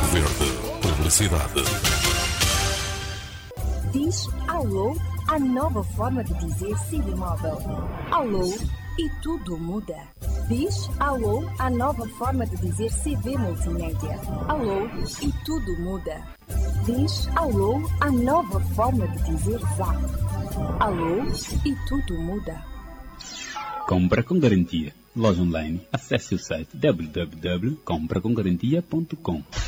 Verde. Publicidade. Diz alô, a nova forma de dizer Civi Móvel. Alô e tudo muda. Diz alô, a nova forma de dizer CV Multimédia. Alô e tudo muda. Diz alô, a nova forma de dizer Zap. Alô e tudo muda. Compra com garantia. Loja online. Acesse o site www.compracomgarantia.com.